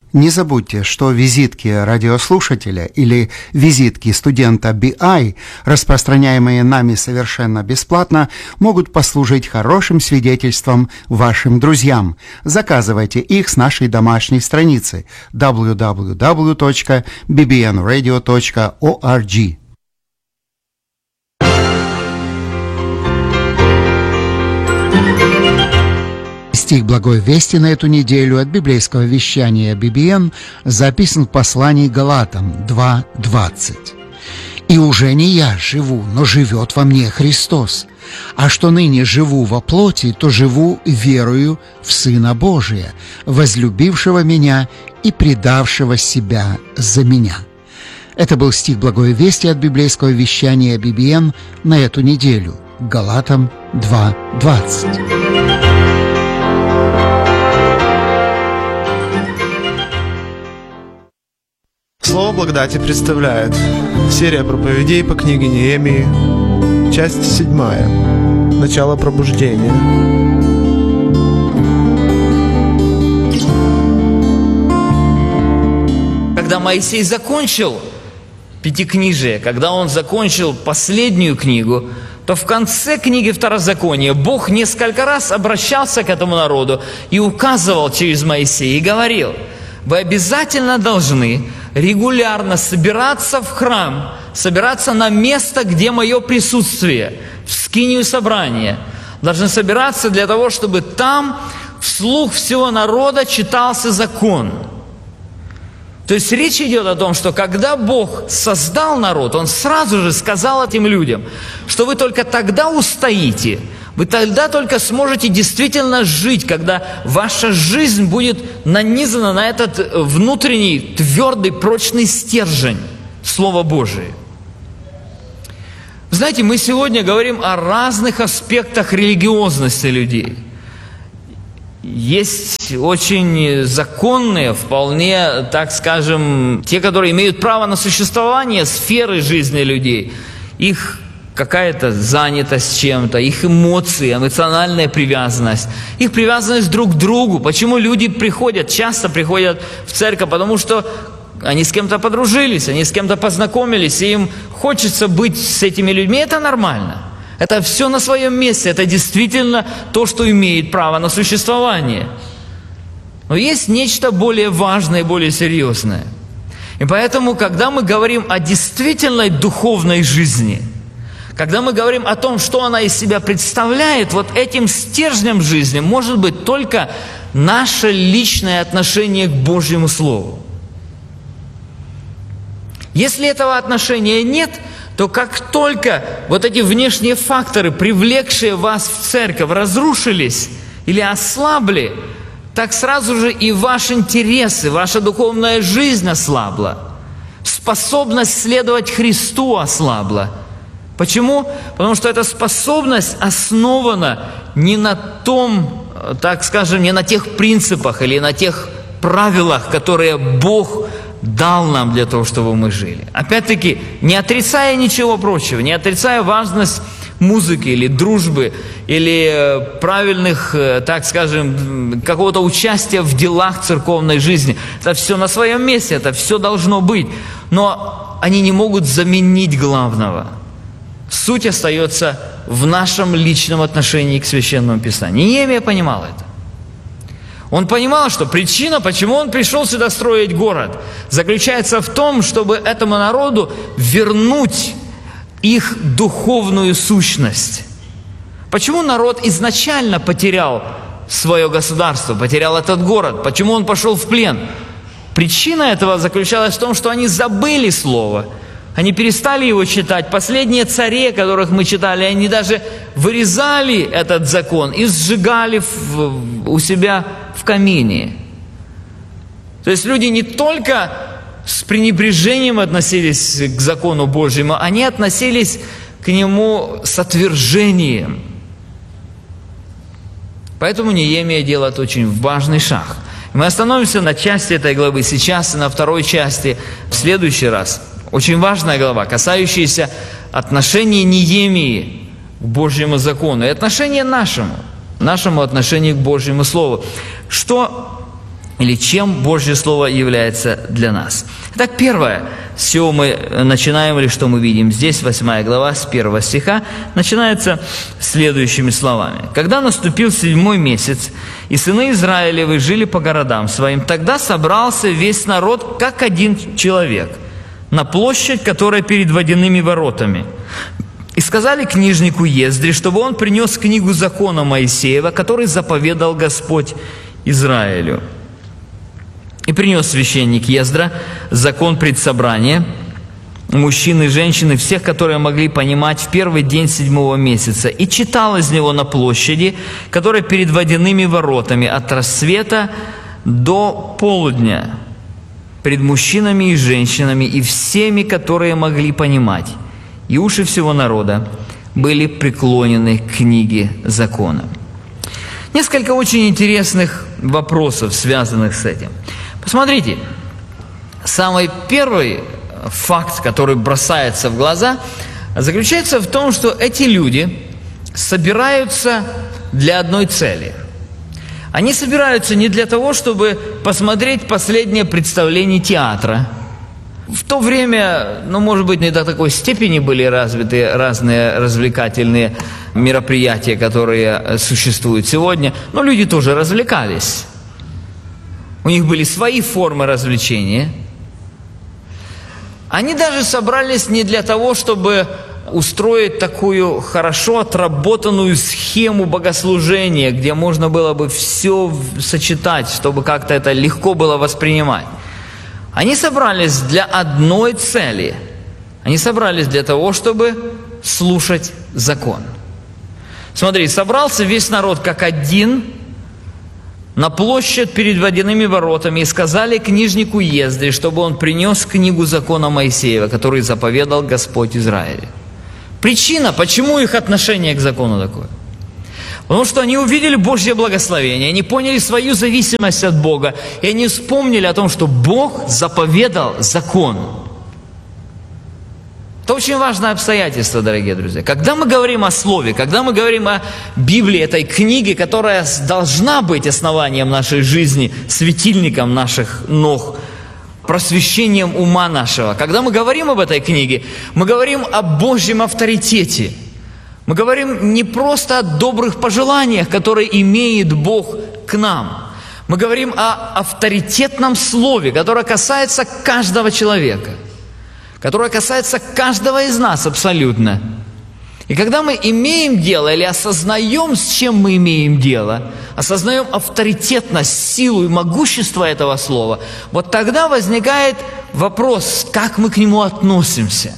Не забудьте, что визитки радиослушателя или визитки студента BI, распространяемые нами совершенно бесплатно, могут послужить хорошим свидетельством вашим друзьям. Заказывайте их с нашей домашней страницы www.bbnradio.org. Стих Благой Вести на эту неделю от библейского вещания BBN записан в послании Галатам 2:20. «И уже не я живу, но живет во мне Христос. А что ныне живу во плоти, то живу верою в Сына Божия, возлюбившего меня и предавшего себя за меня». Это был стих Благой Вести от библейского вещания BBN на эту неделю. Галатам 2:20. Слово благодати представляет серия проповедей по книге Неемии, часть 7. Начало пробуждения. Когда Моисей закончил Пятикнижие, когда он закончил последнюю книгу, то в конце книги Второзакония Бог несколько раз обращался к этому народу и указывал через Моисея и говорил: вы обязательно должны регулярно собираться в храм, собираться на место, где мое присутствие, в скинию собрания. Должны собираться для того, чтобы там вслух всего народа читался закон. То есть речь идет о том, что когда Бог создал народ, Он сразу же сказал этим людям, что вы только тогда устоите, вы тогда только сможете действительно жить, когда ваша жизнь будет нанизана на этот внутренний, твердый, прочный стержень Слова Божия. Знаете, мы сегодня говорим о разных аспектах религиозности людей. Есть очень законные, вполне, так скажем, те, которые имеют право на существование, сферы жизни людей. Их какая-то занятость чем-то, их эмоции, эмоциональная привязанность, их привязанность друг к другу. Почему люди часто приходят в церковь? Потому что они с кем-то подружились, они с кем-то познакомились, и им хочется быть с этими людьми. Это нормально. Это все на своем месте. Это действительно то, что имеет право на существование. Но есть нечто более важное и более серьезное. И поэтому, когда мы говорим о действительной духовной жизни, когда мы говорим о том, что она из себя представляет, вот этим стержнем жизни может быть только наше личное отношение к Божьему Слову. Если этого отношения нет, то как только вот эти внешние факторы, привлекшие вас в церковь, разрушились или ослабли, так сразу же и ваши интересы, ваша духовная жизнь ослабла. Способность следовать Христу ослабла. Почему? Потому что эта способность основана не на том, так скажем, не на тех принципах или на тех правилах, которые Бог дал нам для того, чтобы мы жили. Опять-таки, не отрицая ничего прочего, не отрицая важность музыки или дружбы, или правильных, так скажем, какого-то участия в делах церковной жизни. Это все на своем месте, это все должно быть. Но они не могут заменить главного. Суть остается в нашем личном отношении к Священному Писанию. Неемия понимал это. Он понимал, что причина, почему он пришел сюда строить город, заключается в том, чтобы этому народу вернуть их духовную сущность. Почему народ изначально потерял свое государство, потерял этот город? Почему он пошел в плен? Причина этого заключалась в том, что они забыли Слово. Они перестали его читать. Последние цари, которых мы читали, они даже вырезали этот закон и сжигали у себя в камине. То есть люди не только с пренебрежением относились к закону Божьему, они относились к нему с отвержением. Поэтому Неемия делает очень важный шаг. Мы остановимся на части этой главы сейчас и на второй части в следующий раз. Очень важная глава, касающаяся отношения Неемии к Божьему закону и отношения нашему отношению к Божьему Слову. Что или чем Божье Слово является для нас. Итак, первое, с чего мы начинаем, или что мы видим здесь, 8 глава, с 1 стиха, начинается следующими словами. «Когда наступил 7-й месяц, и сыны Израилевы жили по городам своим, тогда собрался весь народ, как один человек, на площадь, которая перед водяными воротами. И сказали книжнику Ездре, чтобы он принес книгу закона Моисеева, который заповедал Господь Израилю. И принес священник Ездра закон предсобрания, мужчин и женщин, и всех, которые могли понимать, в первый день 7-го месяца, и читал из него на площади, которая перед водяными воротами, от рассвета до полудня, пред мужчинами и женщинами, и всеми, которые могли понимать. И уши всего народа были преклонены к книге закона». Несколько очень интересных вопросов, связанных с этим. Посмотрите, самый первый факт, который бросается в глаза, заключается в том, что эти люди собираются для одной цели. Они собираются не для того, чтобы посмотреть последнее представление театра. В то время, может быть, не до такой степени были развиты разные развлекательные мероприятия, которые существуют сегодня, но люди тоже развлекались. У них были свои формы развлечения. Они даже собрались не для того, чтобы устроить такую хорошо отработанную схему богослужения, где можно было бы все сочетать, чтобы как-то это легко было воспринимать. Они собрались для одной цели. Они собрались для того, чтобы слушать закон. Смотри, собрался весь народ как один на площадь перед водяными воротами, и сказали книжнику Ездре, чтобы он принес книгу закона Моисеева, который заповедал Господь Израиля. Причина, почему их отношение к закону такое? Потому что они увидели Божье благословение, они поняли свою зависимость от Бога, и они вспомнили о том, что Бог заповедал закон. Это очень важное обстоятельство, дорогие друзья. Когда мы говорим о Слове, когда мы говорим о Библии, этой книге, которая должна быть основанием нашей жизни, светильником наших ног, просвещением ума нашего, когда мы говорим об этой книге, мы говорим о Божьем авторитете. Мы говорим не просто о добрых пожеланиях, которые имеет Бог к нам. Мы говорим о авторитетном слове, которое касается каждого человека, которое касается каждого из нас абсолютно. И когда мы имеем дело или осознаем, с чем мы имеем дело, осознаем авторитетность, силу и могущество этого слова, вот тогда возникает вопрос, как мы к нему относимся.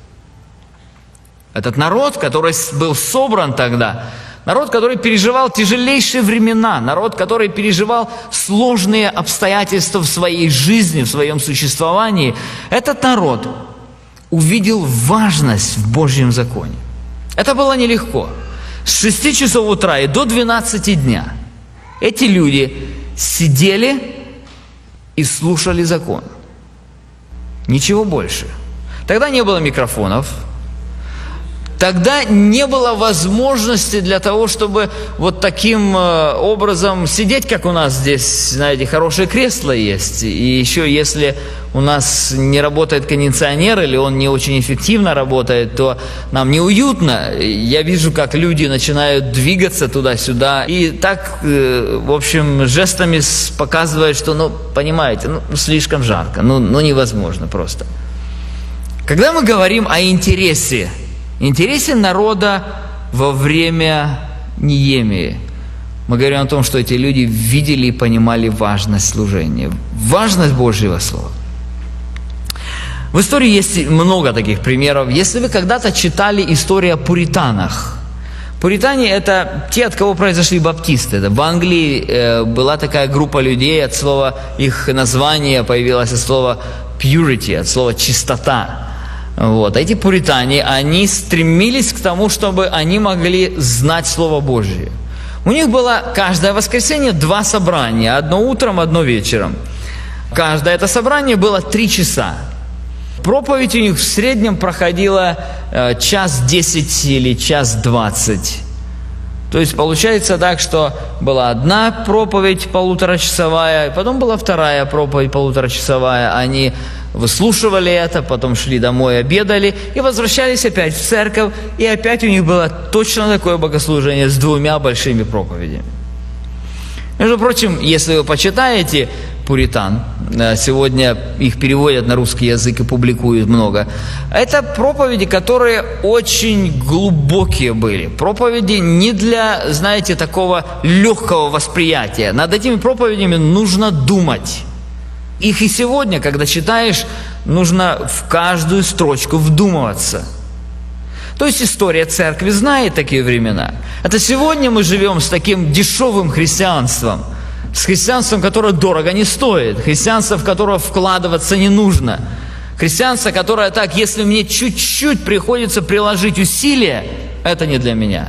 Этот народ, который был собран тогда, народ, который переживал тяжелейшие времена, народ, который переживал сложные обстоятельства в своей жизни, в своем существовании, этот народ увидел важность в Божьем законе. Это было нелегко. С 6 часов утра и до 12 дня эти люди сидели и слушали закон. Ничего больше. Тогда не было микрофонов. Тогда не было возможности для того, чтобы вот таким образом сидеть, как у нас здесь, знаете, хорошее кресло есть. И еще если у нас не работает кондиционер или он не очень эффективно работает, то нам неуютно. Я вижу, как люди начинают двигаться туда-сюда. И так, в общем, жестами показывают, что, понимаете, слишком жарко, невозможно просто. Когда мы говорим о интересе народа во время Неемии, мы говорим о том, что эти люди видели и понимали важность служения, важность Божьего Слова. В истории есть много таких примеров. Если вы когда-то читали историю о пуританах, пуритане – это те, от кого произошли баптисты. В Англии была такая группа людей, от слова, их название появилось от слова purity, от слова чистота. Эти пуритане, они стремились к тому, чтобы они могли знать Слово Божье. У них было каждое воскресенье 2 собрания, одно утром, одно вечером. Каждое это собрание было 3 часа. Проповедь у них в среднем проходила 1:10 или 1:20. То есть получается так, что была одна проповедь полуторачасовая, потом была вторая проповедь полуторачасовая. Они выслушивали это, потом шли домой, обедали и возвращались опять в церковь. И опять у них было точно такое богослужение с 2 большими проповедями. Между прочим, если вы почитаете пуритан, сегодня их переводят на русский язык и публикуют много, это проповеди, которые очень глубокие были. Проповеди не для, знаете, такого легкого восприятия. Над этими проповедями нужно думать. Их и сегодня, когда читаешь, нужно в каждую строчку вдумываться. То есть история церкви знает такие времена. Это сегодня мы живем с таким дешевым христианством, с христианством, которое дорого не стоит, христианство, в которое вкладываться не нужно, христианство, которое так, если мне чуть-чуть приходится приложить усилия, это не для меня.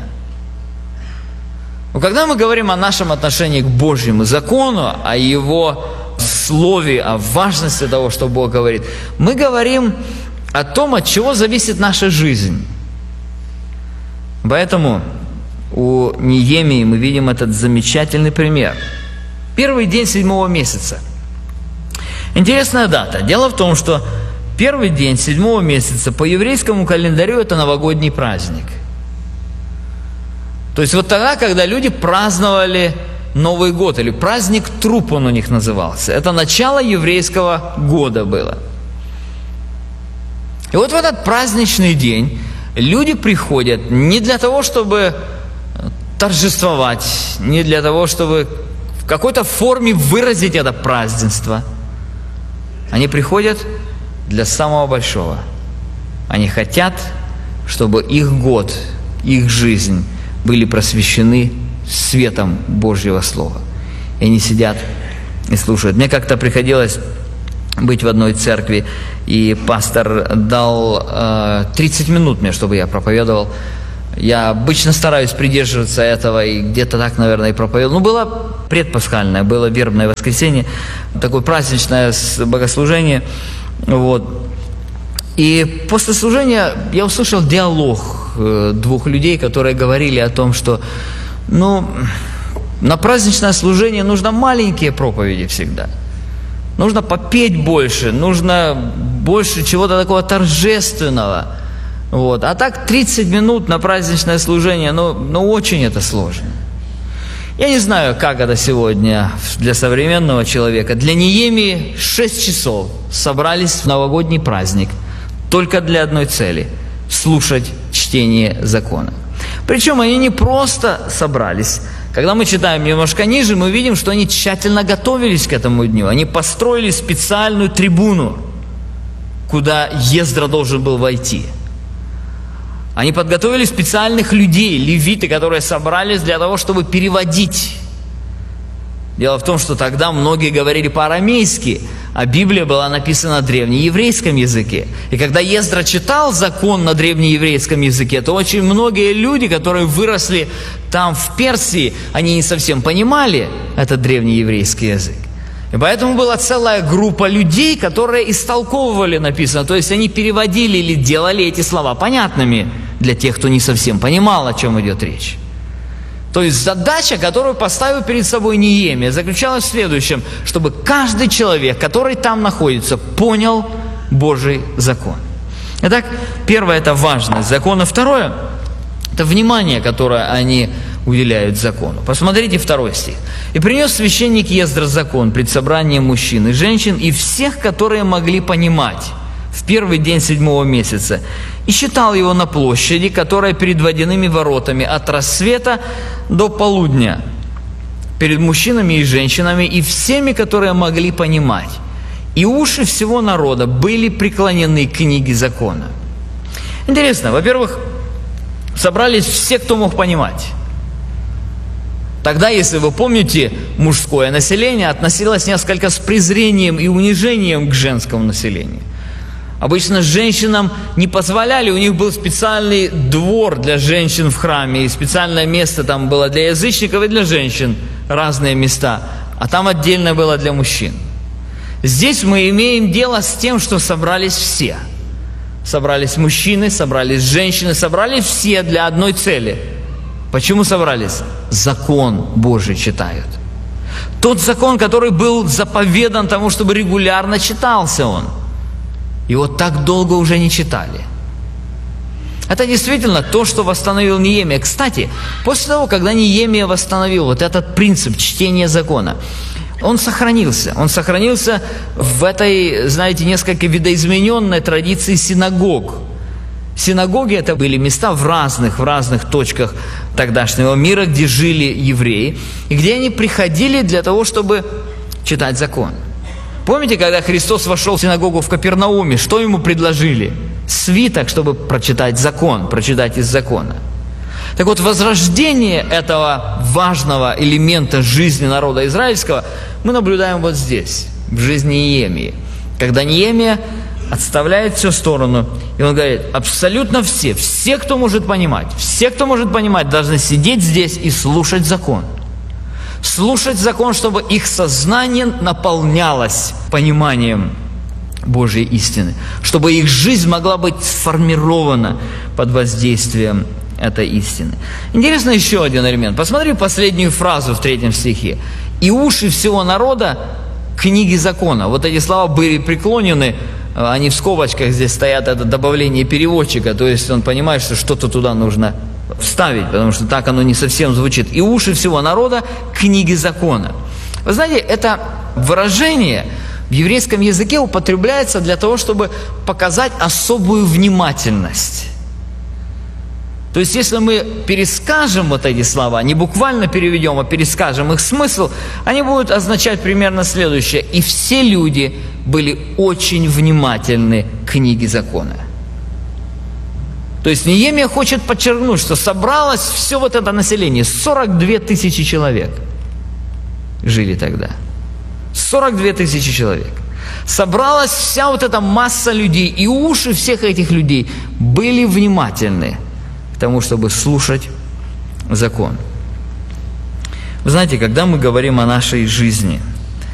Но когда мы говорим о нашем отношении к Божьему закону, о Его слове, о важности того, что Бог говорит, мы говорим о том, от чего зависит наша жизнь. Поэтому у Неемии мы видим этот замечательный пример. Первый день 7-го месяца. Интересная дата. Дело в том, что первый день 7-го месяца по еврейскому календарю это новогодний праздник. То есть вот тогда, когда люди праздновали Новый год, или праздник труп он у них назывался. Это начало еврейского года было. И вот в этот праздничный день люди приходят не для того, чтобы торжествовать, не для того, чтобы в какой-то форме выразить это празднество. Они приходят для самого большого. Они хотят, чтобы их год, их жизнь были просвещены светом Божьего Слова. И они сидят и слушают. Мне как-то приходилось быть в одной церкви, и пастор дал 30 минут мне, чтобы я проповедовал. Я обычно стараюсь придерживаться этого, и где-то так, наверное, и проповедовал. Ну, было предпасхальное, было вербное воскресенье, такое праздничное богослужение. Вот. И после служения я услышал диалог 2 людей, которые говорили о том, что на праздничное служение нужно маленькие проповеди всегда. Нужно попеть больше, нужно больше чего-то такого торжественного. Вот. А так 30 минут на праздничное служение, очень это сложно. Я не знаю, как это сегодня для современного человека. Для Неемии 6 часов собрались в новогодний праздник только для одной цели – слушать чтение закона. Причем они не просто собрались. Когда мы читаем немножко ниже, мы видим, что они тщательно готовились к этому дню. Они построили специальную трибуну, куда Ездра должен был войти. Они подготовили специальных людей, левиты, которые собрались для того, чтобы переводить. Дело в том, что тогда многие говорили по-арамейски, а Библия была написана на древнееврейском языке. И когда Ездра читал закон на древнееврейском языке, то очень многие люди, которые выросли там в Персии, они не совсем понимали этот древнееврейский язык. И поэтому была целая группа людей, которые истолковывали написано, то есть они переводили или делали эти слова понятными для тех, кто не совсем понимал, о чем идет речь. То есть задача, которую поставил перед собой Неемия, заключалась в следующем, чтобы каждый человек, который там находится, понял Божий закон. Итак, первое – это важность закона. Второе – это внимание, которое они уделяют закону. Посмотрите 2 стих. «И принес священник Ездра закон пред собранием мужчин и женщин и всех, которые могли понимать, в первый день 7-го месяца, и считал его на площади, которая перед водяными воротами от рассвета до полудня, перед мужчинами и женщинами и всеми, которые могли понимать. И уши всего народа были преклонены к книге закона». Интересно, во-первых, собрались все, кто мог понимать. Тогда, если вы помните, мужское население относилось несколько с презрением и унижением к женскому населению. Обычно женщинам не позволяли, у них был специальный двор для женщин в храме, и специальное место там было для язычников и для женщин, разные места, а там отдельно было для мужчин. Здесь мы имеем дело с тем, что собрались все. Собрались мужчины, собрались женщины, собрались все для одной цели – Почему собрались? Закон Божий читают. Тот закон, который был заповедан тому, чтобы регулярно читался он. И вот так долго уже не читали. Это действительно то, что восстановил Неемия. Кстати, после того, когда Неемия восстановил вот этот принцип чтения закона, он сохранился. Он сохранился в этой, знаете, несколько видоизмененной традиции синагог. Синагоги – это были места в разных точках тогдашнего мира, где жили евреи, и где они приходили для того, чтобы читать закон. Помните, когда Христос вошел в синагогу в Капернауме, что ему предложили? Свиток, чтобы прочитать закон, прочитать из закона. Так вот, возрождение этого важного элемента жизни народа израильского мы наблюдаем вот здесь, в жизни Неемии. Когда Неемия отставляет все в сторону, и он говорит, абсолютно все, кто может понимать, должны сидеть здесь и слушать закон. Слушать закон, чтобы их сознание наполнялось пониманием Божьей истины, чтобы их жизнь могла быть сформирована под воздействием этой истины. Интересно еще один элемент. Посмотри последнюю фразу в 3 стихе. «И уши всего народа книги закона». Вот эти слова были преклонены, они в скобочках здесь стоят, это добавление переводчика, то есть он понимает, что что-то туда нужно вставить, потому что так оно не совсем звучит. «И уши всего народа книги закона». Вы знаете, это выражение в еврейском языке употребляется для того, чтобы показать особую внимательность. То есть, если мы перескажем вот эти слова, не буквально переведем, а перескажем их смысл, они будут означать примерно следующее. «И все люди были очень внимательны к книге закона». То есть, Неемия хочет подчеркнуть, что собралось все вот это население, 42 тысячи человек жили тогда. 42 тысячи человек. Собралась вся вот эта масса людей, и уши всех этих людей были внимательны к тому, чтобы слушать закон. Вы знаете, когда мы говорим о нашей жизни,